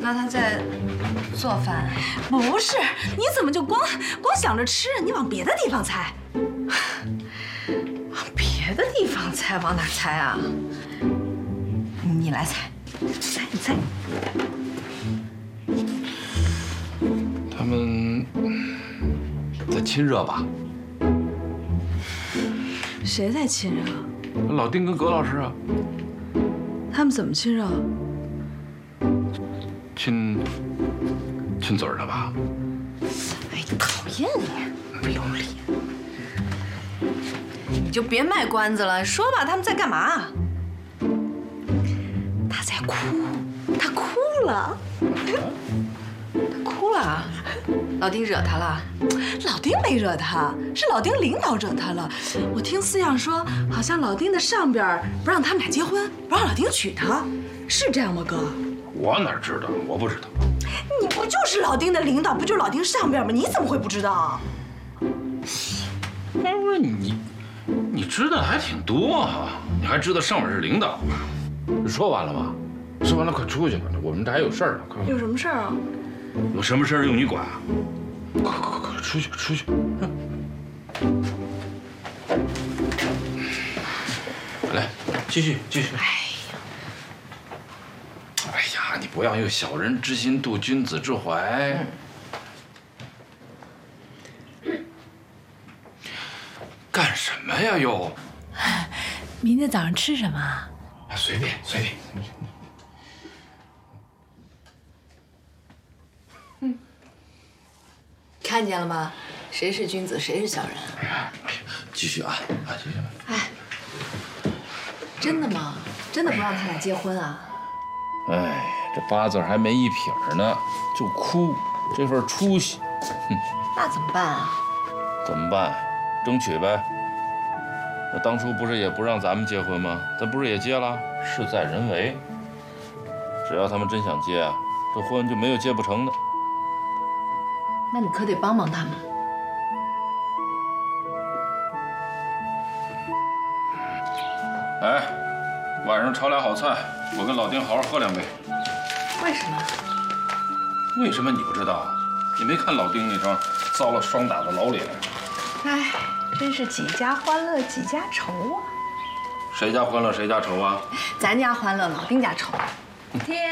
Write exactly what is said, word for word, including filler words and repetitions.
那他在做饭？ 不是，你怎么就光光想着吃？你往别的地方猜。 往别的地方猜，往哪猜啊？你来猜，猜你猜。 他们在亲热吧？ 谁在亲热？ 老丁跟葛老师啊。 他们怎么亲热？ 亲亲嘴儿了吧？ 哎，讨厌你，不要脸！你就别卖关子了，说吧，他们在干嘛？ 他在哭，他哭了。 他哭了？老丁惹他了？ 老丁没惹他，是老丁领导惹他了。我听思样说，好像老丁的上边不让他们俩结婚，不让老丁娶她，是这样吗，哥？ 我哪知道？我不知道。 你不就是老丁的领导，不就是老丁上边吗？你怎么会不知道？ 不是你，你知道的还挺多啊！你还知道上面是领导啊？说完了吗？说完了，快出去吧，我们这还有事儿呢。快！ 有什么事儿啊？ 有什么事儿用你管啊？快快快快，出去出去！来，继续继续。 哎呀， 哎呀，你不要用小人之心度君子之怀。嗯、干什么呀又？ 明天早上吃什么啊？ 随便随便。 嗯，看见了吗？谁是君子，谁是小人？ 哎呀，继续啊啊，继续。 哎，真的吗？真的不让他俩结婚啊？ 哎，这八字还没一撇呢，就哭，这份出息，哼。 那怎么办啊？ 怎么办？争取呗。那当初不是也不让咱们结婚吗？咱不是也结了？事在人为。只要他们真想结，这婚就没有结不成的。 那你可得帮帮他们。 哎，晚上炒俩好菜，我跟老丁好好喝两杯。 为什么？ 为什么你不知道？你没看老丁那张遭了霜打的老脸？ 哎，真是几家欢乐几家愁啊！ 谁家欢乐谁家愁啊？ 咱家欢乐，老丁家愁。天。